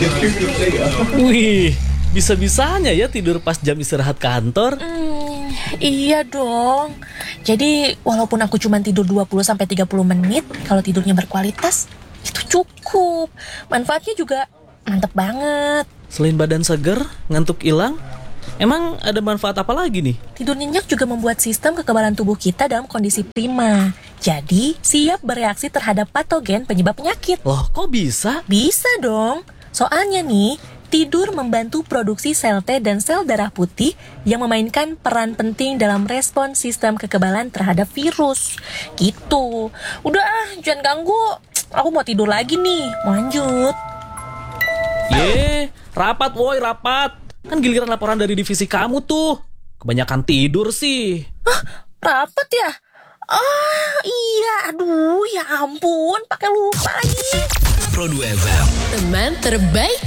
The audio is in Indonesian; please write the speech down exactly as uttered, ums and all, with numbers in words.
Wih, bisa-bisanya ya tidur pas jam istirahat kantor. Hmm, iya dong. Jadi walaupun aku cuma tidur dua puluh sampai tiga puluh menit, kalau tidurnya berkualitas, itu cukup. Manfaatnya juga mantep banget. Selain badan seger, ngantuk hilang, emang ada manfaat apa lagi nih? Tidur nyenyak juga membuat sistem kekebalan tubuh kita dalam kondisi prima. Jadi, siap bereaksi terhadap patogen penyebab penyakit. Loh, kok bisa? Bisa dong. Soalnya nih, tidur membantu produksi sel T dan sel darah putih yang memainkan peran penting dalam respon sistem kekebalan terhadap virus. Gitu. Udah ah, jangan ganggu. Aku mau tidur lagi nih. Mau lanjut. Ye, rapat woi, rapat. Kan giliran laporan dari divisi kamu tuh. Kebanyakan tidur sih. Hah, rapat ya? Ah, iya. Aduh, ya ampun. Pakai lupa lagi. Pro dua F M. Teman terbaik